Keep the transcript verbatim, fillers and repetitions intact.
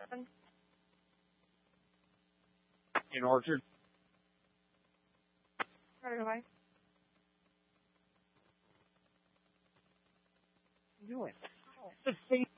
In Orchard. Right away. Do it. The same